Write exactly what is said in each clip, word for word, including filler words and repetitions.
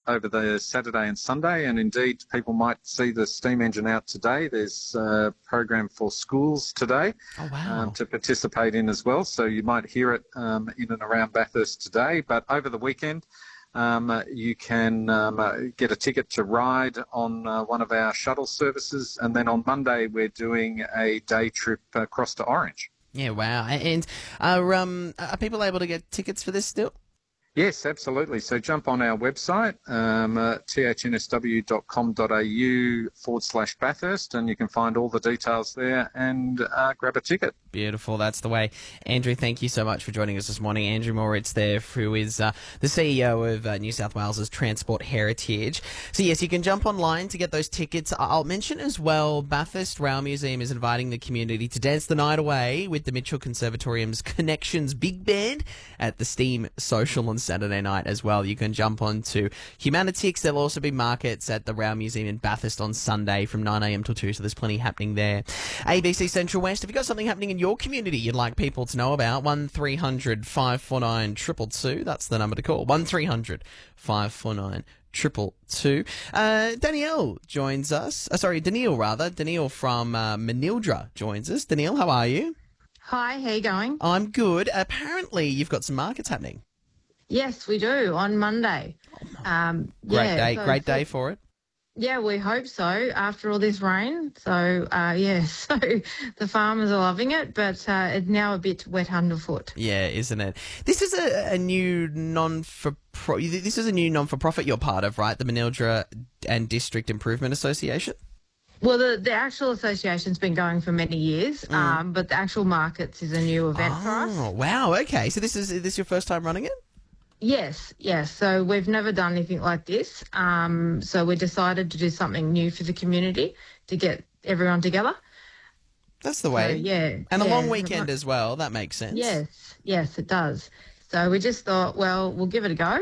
over the Saturday and Sunday, and indeed people might see the steam engine out today. There's a program for schools today Oh, wow. um, to participate in as well, so you might hear it um, in and around Bathurst today. But over the weekend, um, uh, you can um, uh, get a ticket to ride on uh, one of our shuttle services, and then on Monday we're doing a day trip across to Orange. Yeah, wow. And are, um, are people able to get tickets for this still? Yes, absolutely. So jump on our website, um, uh, t h n s w dot com dot a u forward slash Bathurst, and you can find all the details there and uh, grab a ticket. Beautiful. That's the way. Andrew, thank you so much for joining us this morning. Andrew Moritz there, who is uh, the C E O of uh, New South Wales's Transport Heritage. So, yes, you can jump online to get those tickets. I'll mention as well, Bathurst Rail Museum is inviting the community to dance the night away with the Mitchell Conservatorium's Connections Big Band at the Steam Social on Saturday night as well. You can jump on to Humanitix. There'll also be markets at the Rail Museum in Bathurst on Sunday from nine a m till two, so there's plenty happening there. A B C Central West, have you got something happening in your community you'd like people to know about? one three hundred five four nine two two two, that's the number to call. one three hundred five four nine two two two. Uh, Danielle joins us. Uh, sorry, Danielle rather. Danielle from uh, Manildra joins us. Danielle, how are you? Hi, how you going? I'm good. Apparently you've got some markets happening. Yes, we do, on Monday. Um, Great yeah, day, so great for- day for it. Yeah, we hope so, after all this rain. So, uh, yeah, so the farmers are loving it, but uh, it's now a bit wet underfoot. Yeah, isn't it? This is a, a new non for pro. This is a new non for profit you're part of, right? The Manildra and District Improvement Association. Well, the, the actual association's been going for many years, Mm. um, but the actual markets is a new event for us. Oh, wow. Okay, so this is, is this your first time running it? Yes, yes. So we've never done anything like this. Um, so we decided to do something new for the community to get everyone together. That's the So, way. yeah. And a yeah. long weekend as well. That makes sense. Yes, yes, it does. So we just thought, well, we'll give it a go.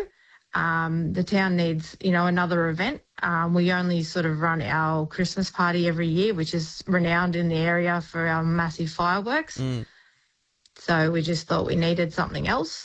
Um, the town needs, you know, another event. Um, we only sort of run our Christmas party every year, which is renowned in the area for our massive fireworks. Mm. So we just thought we needed something else.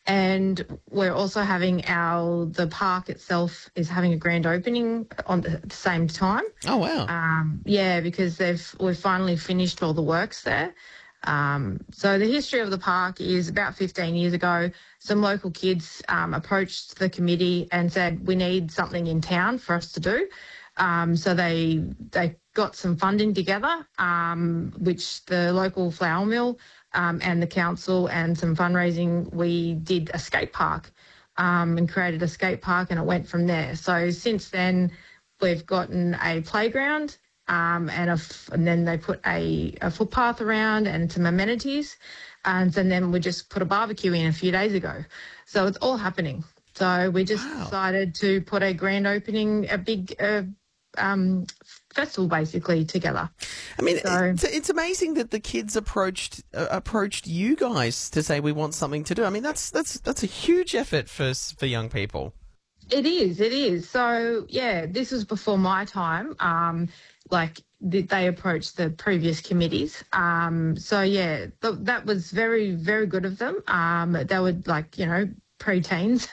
And we're also having our, the park itself is having a grand opening on the same time. Oh, wow. Um, yeah, because they've we've finally finished all the works there. Um, so the history of the park is about fifteen years ago, some local kids um, approached the committee and said, we need something in town for us to do. Um, so they they got some funding together, um, which the local flour mill um, and the council and some fundraising, we did a skate park um, and created a skate park, and it went from there. So since then, we've gotten a playground, um, and, a f- and then they put a, a footpath around and some amenities, and then we just put a barbecue in a few days ago. So it's all happening. So we just Wow. decided to put a grand opening, a big uh, um, festival basically together. I mean, So- it's, it's amazing that the kids approached uh, approached you guys to say we want something to do. I mean, that's that's that's a huge effort for s- for young people. It is, it is. So, yeah, this was before my time. Um, like, th- they approached the previous committees. Um, so, yeah, th- that was very, very good of them. Um, they were, like, you know, pre-teens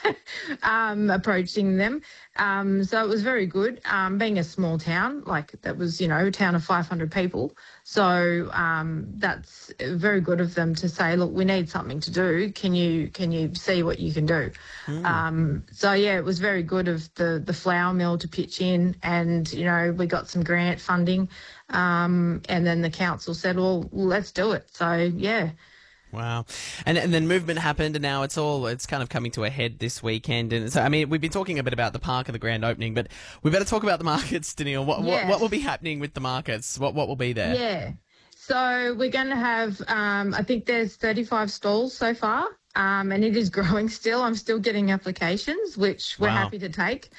um, approaching them. Um, so it was very good. Um, being a small town, like that was, you know, a town of five hundred people. So um, that's very good of them to say, look, we need something to do. Can you can you see what you can do? Mm. Um, so, yeah, it was very good of the, the flour mill to pitch in, and, you know, we got some grant funding, um, and then the council said, well, let's do it. So, yeah. Wow. And and then movement happened, and now it's all, it's kind of coming to a head this weekend. And so, I mean, we've been talking a bit about the park and the grand opening, but we better talk about the markets, Danielle. What, what, Yes. what will be happening with the markets? What, what will be there? Yeah. So we're going to have, um, I think there's thirty-five stalls so far, um, and it is growing still. I'm still getting applications, which we're Wow. happy to take.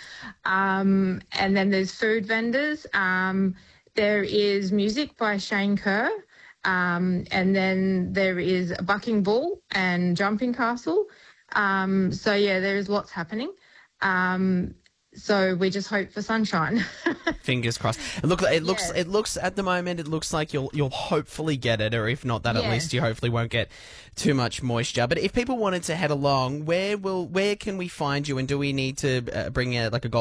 Um, and then there's food vendors. Um, there is music by Shane Kerr. Um, and then there is a bucking bull and jumping castle. Um, so, yeah, there is lots happening. Um, so we just hope for sunshine. Fingers crossed. It look, it looks, Yeah. it looks at the moment. It looks like you'll, you'll hopefully get it, or if not that, at Yeah. least you hopefully won't get too much moisture. But if people wanted to head along, where will, where can we find you, and do we need to uh, bring a, like a golf